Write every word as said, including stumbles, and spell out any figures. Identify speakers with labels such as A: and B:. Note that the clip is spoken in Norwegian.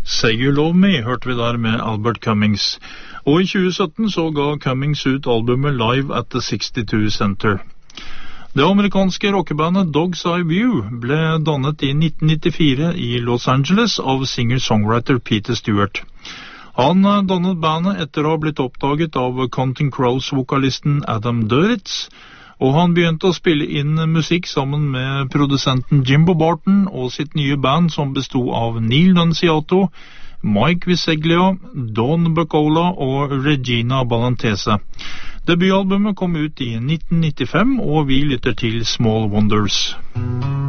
A: Say You Love Me hørte vi der med Albert Cummings. Og i tjue sytten så ga Cummings ut albumet Live at the sixty-two Center. Det amerikanske rockebandet Dog's Eye View ble dannet i nitten nittifire i Los Angeles av singer-songwriter Peter Stewart. Han dannet bandet etter å ha blitt oppdaget av Counting Crows-vokalisten Adam Duritz, og han begynte å spille inn musikk sammen med produsenten Jimbo Barton og sitt nye band som bestod av Neil Nunziato, Mike Viseglia, Don Buccola og Regina Balantese. Debutalbumet kom ut i nitten nittifem, og vi lytter til Small Wonders.